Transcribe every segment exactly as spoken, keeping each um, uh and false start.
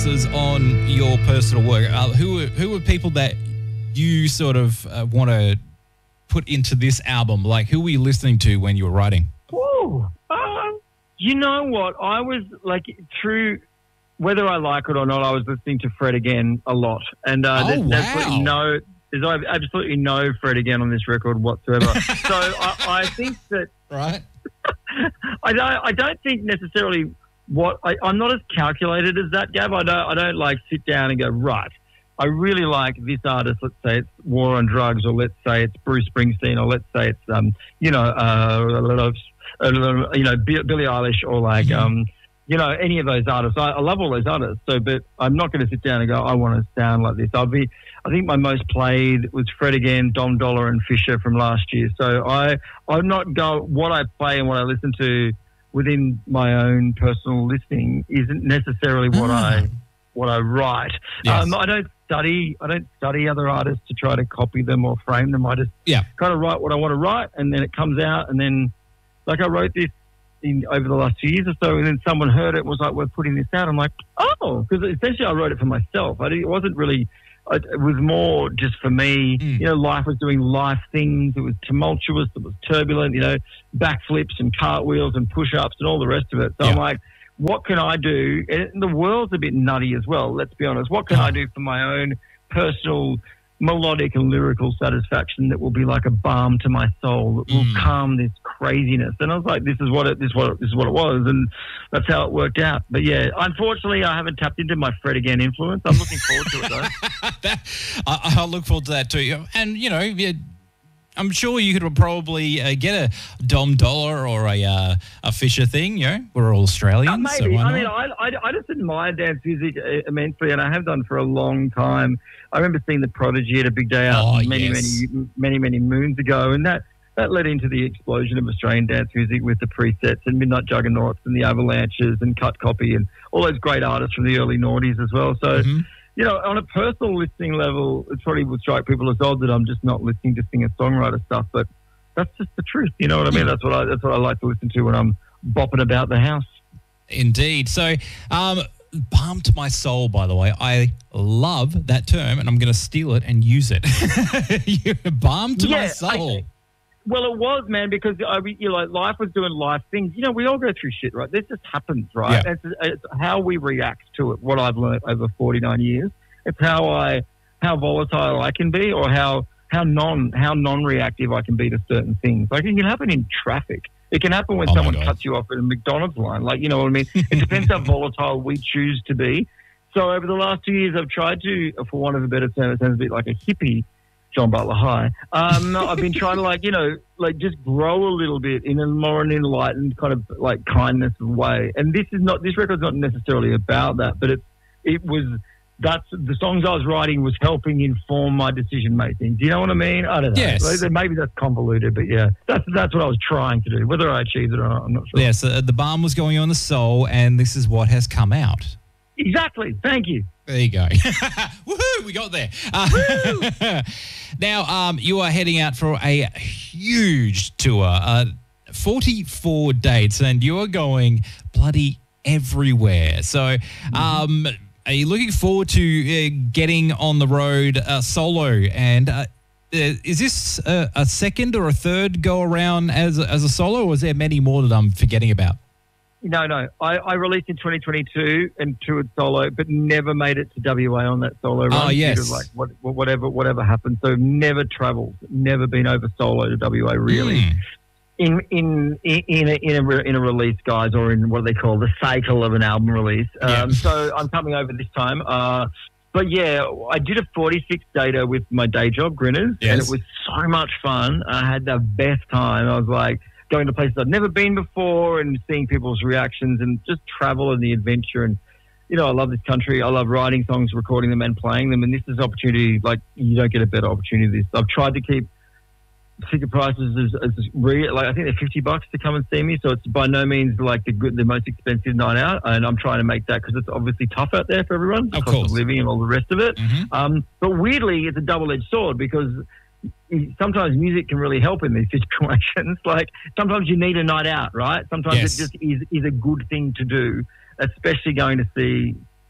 emphasis on your personal work. Uh, who are, who are people that you sort of uh, want to put into this album? Like, who were you listening to when you were writing? Whoa. Uh, you know what? I was like, through whether I like it or not, I was listening to Fred again a lot. And uh, Oh, there's wow. absolutely no, there's absolutely no Fred again on this record whatsoever. So I, I think that Right. I don't. I don't think necessarily what I, I'm not as calculated as that, Gav. I don't. I don't like sit down and go, right, I really like this artist. Let's say it's War on Drugs, or let's say it's Bruce Springsteen, or let's say it's um, you know, uh, a lot of, a lot of, you know, Billie Eilish, or like Mm-hmm. um, you know, any of those artists. I, I love all those artists. So, but I'm not going to sit down and go, I want to sound like this. I'll be. I think my most played was Fred again, Dom Dollar, and Fisher from last year. So I, I'm not go what I play and what I listen to within my own personal listening isn't necessarily what Ah. I, what I write. Yes. Um, I don't study. I don't study other artists to try to copy them or frame them. I just Yeah. kind of write what I want to write, and then it comes out. And then, like I wrote this in over the last two years or so, and then someone heard it and was like, "We're putting this out." I'm like, "Oh," because essentially I wrote it for myself. I didn't, it wasn't really. It was more just for me. Mm. You know, life was doing life things. It was tumultuous. It was turbulent. You know, backflips and cartwheels and push-ups and all the rest of it. So Yeah. I'm like, what can I do? And the world's a bit nutty as well, let's be honest. What can I do for my own personal melodic and lyrical satisfaction that will be like a balm to my soul, that will Mm. calm this craziness? And I was like, this is what it, this is what it, this is what it was, and that's how it worked out. But yeah, unfortunately, I haven't tapped into my Fred again influence. I'm looking forward to it though. that, I, I look forward to that too. And, you know, you, I'm sure you could probably uh, get a Dom Dollar or a uh, a Fisher thing. You know, we're all Australians. Uh, so maybe. why I mean, not? I, I, I just admire dance music uh, immensely, and I have done for a long time. I remember seeing the Prodigy at a big day out Oh, many, yes. many, many, many moons ago, and that, that led into the explosion of Australian dance music with the Presets and Midnight Juggernauts and the Avalanches and Cut Copy and all those great artists from the early noughties as well. So, Mhm. you know, on a personal listening level, it probably would strike people as odd that I'm just not listening to singer-songwriter stuff, but that's just the truth. You know what I mean? That's what I that's what I like to listen to when I'm bopping about the house. Indeed. So, um, balm to my soul, by the way. I love that term, and I'm going to steal it and use it. Balm to my Yeah, soul. I- Well, it was, man, because I, you know, like life was doing life things. You know, we all go through shit, right? This just happens, right? Yeah. It's, it's how we react to it. What I've learned over forty-nine years. It's how I, how volatile I can be, or how how non how non-reactive I can be to certain things. Like it can happen in traffic. It can happen when Oh, my someone God. cuts you off at a McDonald's line. Like, you know what I mean? It depends how volatile we choose to be. So over the last two years, I've tried to, for want of a better term, it sounds a bit like a hippie. John Butler, hi. Um, I've been trying to, like, you know, like just grow a little bit in a more an enlightened kind of like kindness way. And this is not, this record's not necessarily about that, but it, it was, that's the songs I was writing was helping inform my decision making. Do you know what I mean? I don't know. Yes. Like, maybe that's convoluted, but yeah, that's that's what I was trying to do. Whether I achieved it or not, I'm not sure. Yes, uh, the balm was going on the soul, and this is what has come out. Exactly. Thank you. There you go. Woohoo! We got there. Uh, now, um, you are heading out for a huge tour, uh, forty-four dates, and you are going bloody everywhere. So, um, are you looking forward to uh, getting on the road uh, solo? And uh, uh, is this a, a second or a third go around as a, as a solo, or is there many more that I'm forgetting about? No, no. I, I released in twenty twenty-two and toured solo, but never made it to W A on that solo run. Oh, yes. Due to like what, whatever, whatever happened. So never travelled, never been over solo to W A really. Mm. In in in a, in a re- in a release, guys, or in what do they call the cycle of an album release. Yeah. Um, so I'm coming over this time. Uh, but yeah, I did a forty-six dater with my day job, Grinners, Yes. and it was so much fun. I had the best time. I was like going to places I'd never been before and seeing people's reactions and just travel and the adventure. And you know, I love this country. I love writing songs, recording them, and playing them. And this is opportunity like you don't get a better opportunity than this. I've tried to keep ticket prices as, as re, like I think they're fifty bucks to come and see me, so it's by no means like the good, the most expensive night out, and I'm trying to make that because it's obviously tough out there for everyone, the Of cost course. of living and all the rest of it. Mhm. Um, but weirdly, it's a double-edged sword because sometimes music can really help in these situations. Like sometimes you need a night out, right? Sometimes Yes. it just is is a good thing to do, especially going to see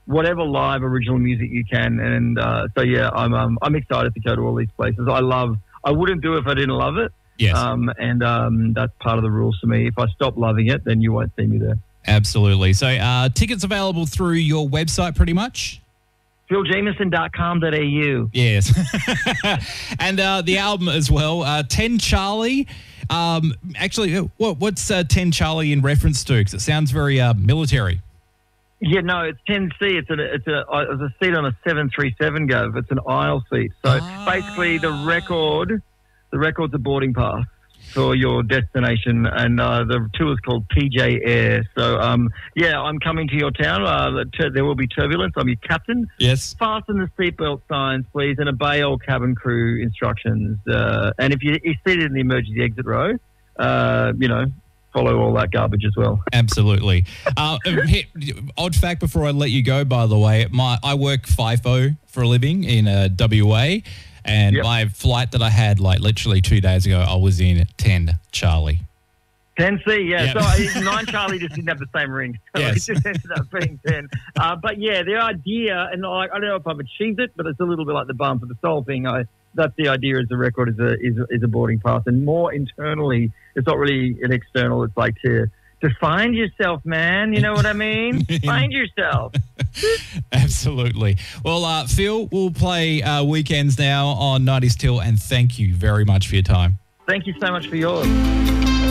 whatever live original music you can. And uh, so, yeah, I'm um, I'm excited to go to all these places. I love, I wouldn't do it if I didn't love it. Yes. Um, and um, that's part of the rules for me. If I stop loving it, then you won't see me there. Absolutely. So uh, tickets available through your website pretty much? phil jamieson dot com dot a u. Yes. And uh, the album as well, uh, ten Charlie. Um, actually, what, what's uh, ten Charlie in reference to? Because it sounds very uh, military. Yeah, no, it's ten C. It's a it's a it's a seat on a seven three seven Gov. It's an aisle seat. So Ah. basically, the record, the record's a boarding pass for your destination, and uh, the tour is called P J Air. So, um, yeah, I'm coming to your town. Uh, tur- there will be turbulence. I'm your captain. Yes. Fasten the seatbelt signs, please, and obey all cabin crew instructions. Uh, and if you, you're seated in the emergency exit row, uh, you know, follow all that garbage as well. Absolutely. Uh, here, odd fact before I let you go, by the way, my I work FIFO for a living in uh, W A, and Yep. my flight that I had like literally two days ago, I was in ten Charlie. ten C, yeah. Yep. So I, nine Charlie just didn't have the same ring. So Yes. it just ended up being ten. Uh, but yeah, the idea, and like, I don't know if I've achieved it, but it's a little bit like the bump. The soul thing, I, that's the idea is the record is a, is, is a boarding pass. And more internally, it's not really an external. It's like to, to find yourself, man. You know what I mean? Find yourself. Absolutely. Well, uh, Phil, we'll play uh, weekends now on nineties Till, and thank you very much for your time. Thank you so much for yours.